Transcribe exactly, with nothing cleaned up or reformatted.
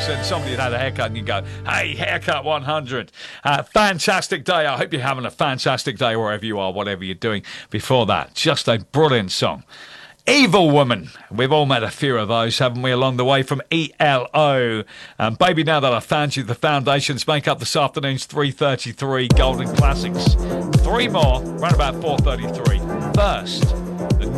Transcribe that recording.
face and somebody had had a haircut and you go, hey, haircut one hundred. Uh, fantastic day. I hope you're having a fantastic day wherever you are, whatever you're doing. Before that, just a brilliant song. Evil Woman. We've all met a few of those, haven't we, along the way, from E L O. Um, Baby, Now That I Found You, the Foundations make up this afternoon's three thirty-three Golden Classics. Three more, around about four thirty-three. First,